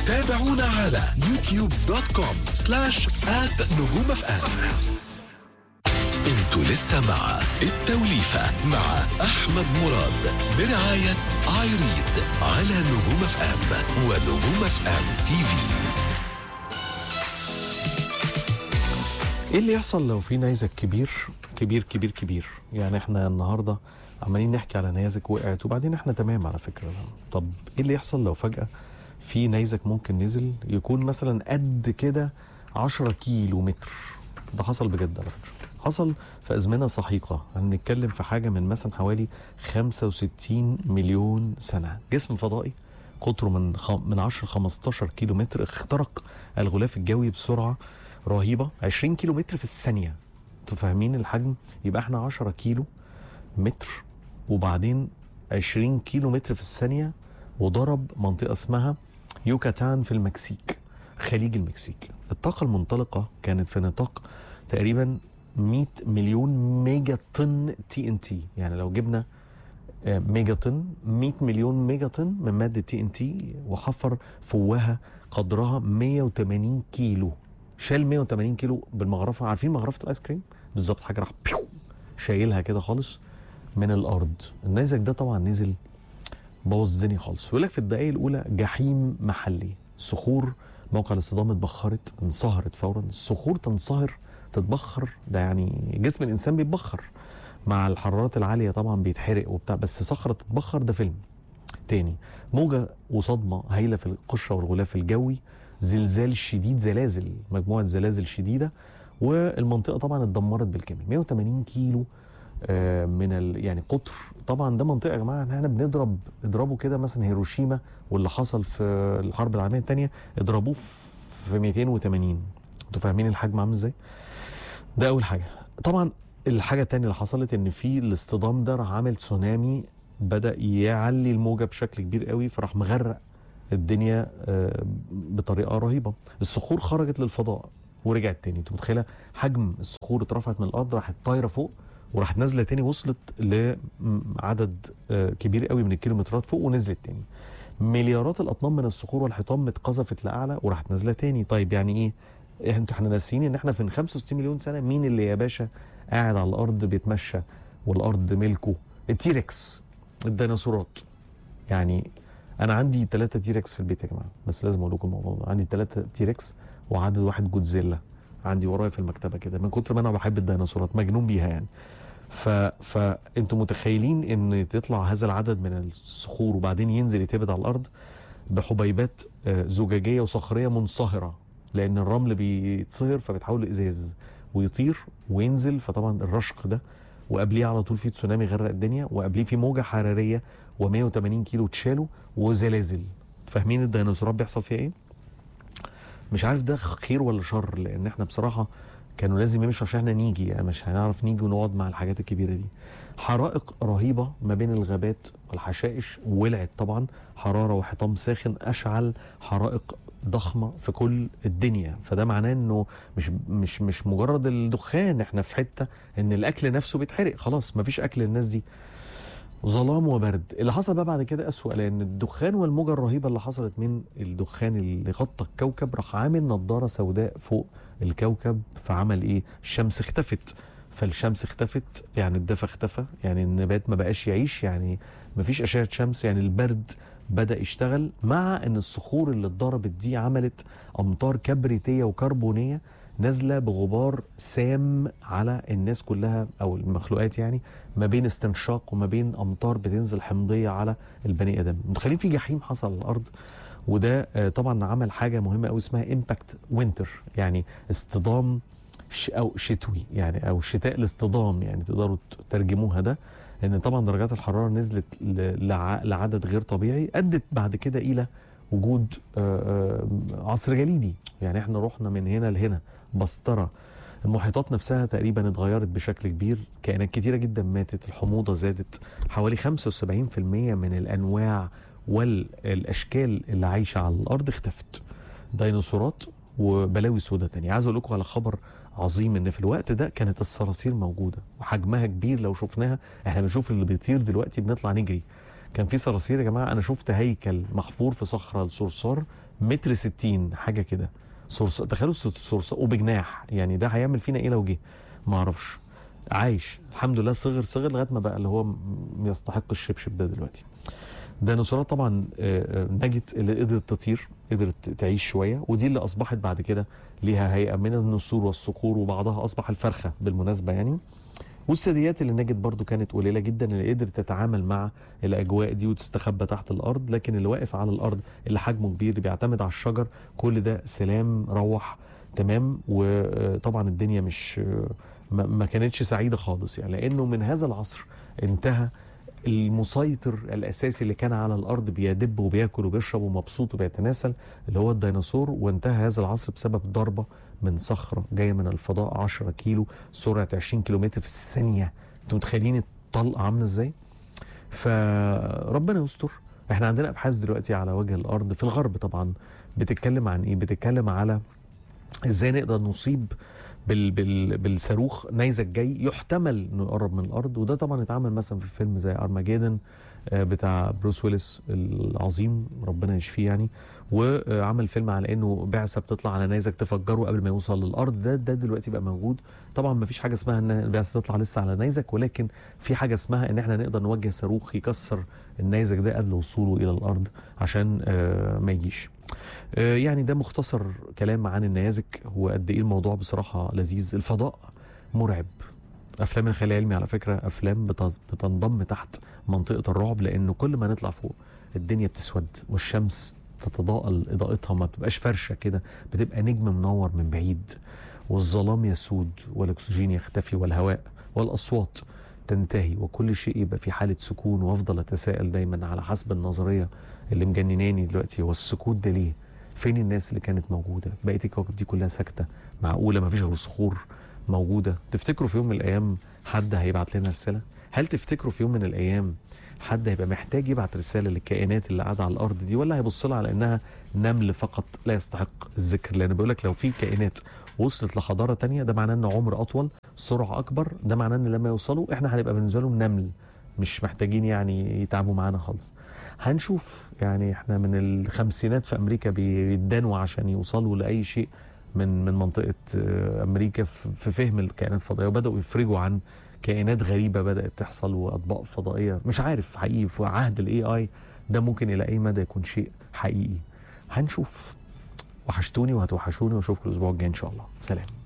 تابعونا على youtube.com/@نجومfm. انتوا لسه مع التوليفة مع أحمد مراد برعاية عايريد على نجوم اف ام ونجوم اف ام تي في. ايه اللي يحصل لو في نيزك كبير كبير كبير كبير؟ يعني احنا النهارده عمالين نحكي على نيازك وقعت وبعدين احنا تمام على فكرة. طب ايه اللي يحصل لو فجأة في نيزك ممكن نزل يكون مثلا قد كده 10 كيلو متر؟ ده حصل بجد على فكرة، حصل في أزمنة سحيقة. هنتكلم في حاجة من مثلا حوالي 65 مليون سنة. جسم فضائي قطره من 10-15 كيلو متر اخترق الغلاف الجوي بسرعة رهيبة 20 كيلو متر في الثانية. انتوا فاهمين الحجم؟ يبقى احنا 10 كيلو متر وبعدين 20 كيلو متر في الثانية، وضرب منطقة اسمها يوكاتان في المكسيك، خليج المكسيك. الطاقة المنطلقة كانت في نطاق تقريبا 100 مليون ميجا طن تي ان تي. يعني لو جبنا ميجا طن، 100 مليون ميجا طن من مادة تي ان تي، وحفر فوهة قدرها 180 كيلو. شال 180 كيلو بالمغرفة. عارفين مغرفة الايس كريم بالظبط؟ حاجة راح شايلها كده خالص من الارض. النيزك ده طبعا نزل بوظ الدنيا خالص. بيقول لك في الدقائق الاولى جحيم محلي. الصخور موقع الاصطدام اتبخرت، انصهرت فورا. الصخور تنصهر تتبخر، ده يعني جسم الانسان بيتبخر مع الحرارات العاليه طبعا بيتحرق وبتاع، بس صخره تتبخر ده فيلم تاني. موجه وصدمه هايله في القشره والغلاف الجوي، زلزال شديد، زلازل، مجموعه زلازل شديده، والمنطقه طبعا اتدمرت بالكامل. 180 كيلو من يعني قطر. طبعا ده منطقه يا جماعه احنا اضربوا كده مثلا هيروشيما واللي حصل في الحرب العالميه الثانيه، اضربوه في 280. انتوا فاهمين الحجم عامل ازاي؟ ده اول حاجه. طبعا الحاجه الثانيه اللي حصلت ان في الاصطدام ده راح عامل تسونامي، بدا يعلي الموجه بشكل كبير قوي، فراح مغرق الدنيا بطريقه رهيبه. الصخور خرجت للفضاء ورجعت تاني. انتوا متخيله حجم الصخور؟ اترفعت من الارض راحت طايره فوق وراحت نازله تاني، وصلت لعدد كبير قوي من الكيلومترات فوق ونزلت تاني. مليارات الاطنان من الصخور والحيطان اتقذفت لاعلى وراحت نازله تاني. طيب يعني ايه؟ احنا ناسيين ان احنا في 65 مليون سنه مين اللي يا باشا قاعد على الارض بيتمشى والارض ملكه؟ التيركس، الديناصورات. يعني انا عندي 3 تيركس في البيت يا جماعه، بس لازم اقول لكم الموضوع ده. عندي 3 تيركس وعدد واحد جودزيلا عندي ورايا في المكتبه كده، من كتر ما انا بحب الديناصورات، مجنون بيها يعني. فانتوا متخيلين ان تطلع هذا العدد من الصخور وبعدين ينزل يتبد على الارض بحبيبات زجاجيه وصخريه منصهره، لان الرمل بيتصهر فبيتحول لازاز ويطير وينزل. فطبعا الرشق ده، وقبليه على طول في تسونامي غرق الدنيا، وقبليه في موجه حراريه و180 كيلو اتشالوا وزلازل. فاهمين الديناصورات بيحصل فيها ايه؟ مش عارف ده خير ولا شر، لان احنا بصراحه كانوا لازم يمشوا عشان احنا نيجي، يعني مش هنعرف نيجي ونقعد مع الحاجات الكبيره دي. حرائق رهيبه ما بين الغابات والحشائش، ولعت طبعا حراره وحطام ساخن اشعل حرائق ضخمه في كل الدنيا. فده معناه انه مش مجرد الدخان، احنا في حته ان الاكل نفسه بيتحرق خلاص، مفيش اكل للناس دي. ظلام وبرد. اللي حصل بقى بعد كده أسوأ، لأن الدخان والموجة الرهيبة اللي حصلت من الدخان اللي غطى الكوكب راح عامل نظارة سوداء فوق الكوكب. فعمل إيه؟ الشمس اختفت. فالشمس اختفت يعني الدفا اختفى، يعني النبات ما بقاش يعيش، يعني ما فيش أشعة شمس، يعني البرد بدأ يشتغل، مع أن الصخور اللي اتضربت دي عملت أمطار كبريتية وكربونية نازله بغبار سام على الناس كلها او المخلوقات، يعني ما بين استنشاق وما بين امطار بتنزل حمضيه على البني ادم. متخيلين في جحيم حصل على الارض. وده طبعا عمل حاجه مهمه قوي اسمها امباكت وينتر، يعني اصطدام او شتوي، يعني او شتاء الاصطدام، يعني تقدروا ترجموها ده. لان طبعا درجات الحراره نزلت لعدد غير طبيعي، ادت بعد كده الى وجود عصر جليدي. يعني احنا رحنا من هنا لهنا بسطره. المحيطات نفسها تقريبا اتغيرت بشكل كبير، كائنات كتيره جدا ماتت، الحموضه زادت، حوالي 75% من الانواع والاشكال اللي عايشه على الارض اختفت. ديناصورات وبلاوي سودة تانية. عايز اقول لكم على خبر عظيم، ان في الوقت ده كانت الصراصير موجوده وحجمها كبير. لو شفناها احنا بنشوف اللي بيطير دلوقتي بنطلع نجري. كان في صراصير يا جماعه، انا شفت هيكل محفور في صخره الصرصار متر 60 حاجه كده، صرصار. تخيلوا صرصار وبجناح، يعني ده هيعمل فينا ايه لو جه؟ ما اعرفش. عايش الحمد لله، صغر لغايه ما بقى اللي هو يستحق الشبشب ده دلوقتي. ديناصورات طبعا نجت، اللي قدرت تطير، قدرت تعيش شويه، ودي اللي اصبحت بعد كده ليها هيئه من النسور والصقور، وبعضها اصبح الفرخه بالمناسبه يعني. والثدييات اللي نجت برضو كانت قليله جدا، اللي قدرت تتعامل مع الاجواء دي وتستخبى تحت الارض. لكن اللي واقف على الارض اللي حجمه كبير اللي بيعتمد على الشجر، كل ده سلام روح تمام. وطبعا الدنيا مش ما كانتش سعيده خالص يعني، لانه من هذا العصر انتهى المسيطر الاساسي اللي كان على الارض، بيدب وبياكل وبيشرب ومبسوط وبيتناسل، اللي هو الديناصور. وانتهى هذا العصر بسبب ضربه من صخره جايه من الفضاء 10 كيلو، سرعه 20 كيلومتر في الثانيه. انتوا متخيلين الطلقه عامله ازاي؟ فربنا يستر. احنا عندنا ابحاث دلوقتي على وجه الارض في الغرب طبعا بتتكلم عن ايه؟ بتتكلم على ازاي نقدر نصيب بالصاروخ نيزك جاي يحتمل انه يقرب من الارض. وده طبعا اتعمل مثلا في فيلم زي ارماجيدن بتاع بروس ويلس العظيم ربنا يشفيه يعني، وعمل فيلم على انه بعثه بتطلع على نيزك تفجره قبل ما يوصل للارض. ده دلوقتي بقى موجود. طبعا ما فيش حاجه اسمها ان البعثه تطلع لسه على نيزك، ولكن في حاجه اسمها ان احنا نقدر نوجه صاروخ يكسر النيزك ده قبل وصوله الى الارض عشان ما يجيش. يعني ده مختصر كلام عن النيازك، وقد ايه الموضوع بصراحه لذيذ. الفضاء مرعب. افلام الخيال العلمي على فكره افلام بتنضم تحت منطقه الرعب، لانه كل ما نطلع فوق الدنيا بتسود والشمس تتضاءل اضاءتها، ما بتبقاش فرشه كده، بتبقى نجم منور من بعيد، والظلام يسود والاكسجين يختفي والهواء والاصوات تنتهي وكل شيء يبقى في حاله سكون. وافضل اتساءل دايما على حسب النظريه اللي مجنناني دلوقتي، هو السكوت ده ليه؟ فين الناس اللي كانت موجوده؟ بقيه الكواكب دي كلها ساكته، معقوله ما فيش غير صخور موجوده؟ تفتكروا في يوم من الايام حد هيبعت لنا رساله؟ هل تفتكروا في يوم من الايام حد هيبقى محتاج يبعت رساله للكائنات اللي قاعده على الارض دي، ولا هيبص لها على انها نمل فقط لا يستحق الذكر؟ لان بيقول لك لو في كائنات وصلت لحضاره تانية، ده معناه ان عمر اطول، سرعه اكبر، ده معناه ان لما يوصلوا احنا هنبقى بالنسبه لهم نمل، مش محتاجين يعني يتعبوا معانا خالص. هنشوف يعني. احنا من الخمسينات في امريكا بيدانوا عشان يوصلوا لاي شيء من منطقه امريكا في فهم الكائنات الفضائيه، وبداوا يفرجوا عن كائنات غريبه بدات تحصل واطباق فضائيه. مش عارف حقيقي في عهد الاي اي ده ممكن الى اي مدى يكون شيء حقيقي. هنشوف. وحشتوني وهتوحشوني، واشوفكم الاسبوع الجاي ان شاء الله. سلام.